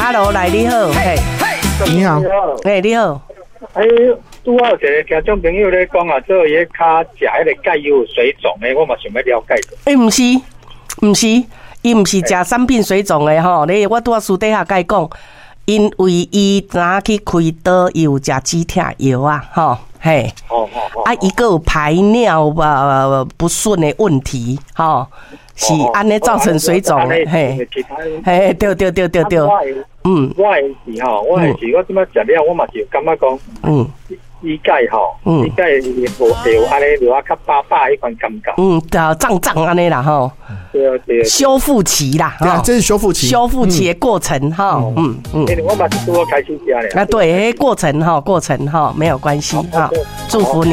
，Hello， 来你好，嘿， 你好， 你好， 拄好有一个听众朋友咧讲啊，做迄骹食迄个钙有水肿的，我嘛想要了解者。 毋是，伊毋是食产品水肿的吼，我拄啊私底下甲伊讲，因为伊哪去开刀，伊有食止痛药啊，吼，嘿，伊个有排尿不顺的问题，吼。是安尼造成水肿的，嘿，对， 我是吼，我即摆食了，我嘛是感觉讲，伊钙吼，伊钙会有安尼落啊较巴迄款感觉， 胀安尼啦吼， 对， 修复期啦， 对啊，这是修复期的过程哈， 我嘛是拄好开始食咧， 对，过程哈，没有关系哈，祝福你。